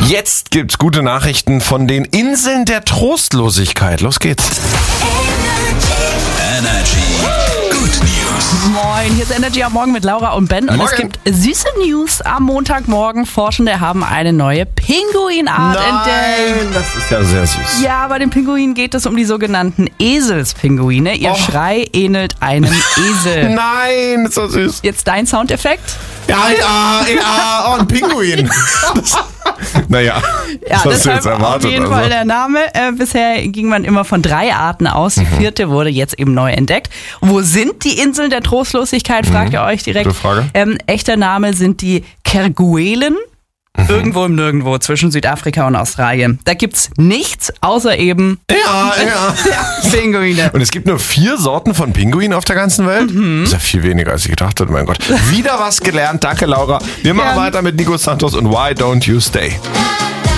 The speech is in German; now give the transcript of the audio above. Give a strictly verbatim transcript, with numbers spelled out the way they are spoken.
Jetzt gibt's gute Nachrichten von den Inseln der Trostlosigkeit. Los geht's. Energy. Good News. Moin, hier ist Energy am Morgen mit Laura und Ben. Und Morgen. es gibt süße News am Montagmorgen. Forschende haben eine neue Pinguinart entdeckt. das ist ja sehr süß. Ja, bei den Pinguinen geht es um die sogenannten Eselspinguine. Ihr Oh. Schrei ähnelt einem Esel. Nein, ist so süß. Jetzt dein Soundeffekt? Ja, ja, ja, oh, ein Pinguin. Das, naja, Ja, das hast du deshalb jetzt erwartet. auf jeden also. Fall der Name. Äh, bisher ging man immer von drei Arten aus. Die vierte wurde jetzt eben neu entdeckt. Wo sind die Inseln der Trostlosigkeit, fragt ihr euch direkt. Gute Frage. Ähm, echter Name sind die Kerguelen. Irgendwo im Nirgendwo zwischen Südafrika und Australien. Da gibt's nichts außer eben Ja, ja. Pinguine. Und es gibt nur vier Sorten von Pinguinen auf der ganzen Welt? Mhm. Das ist ja viel weniger, als ich gedacht hatte, mein Gott. Wieder was gelernt. Danke, Laura. Wir machen Gern. weiter mit Nico Santos und Why Don't You Stay?